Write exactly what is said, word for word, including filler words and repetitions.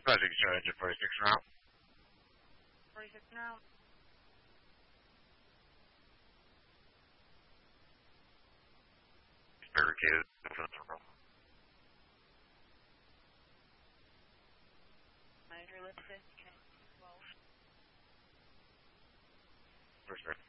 Project Strategy forty-six route. forty-six now. Barricaded. Manager listed. twelve. First,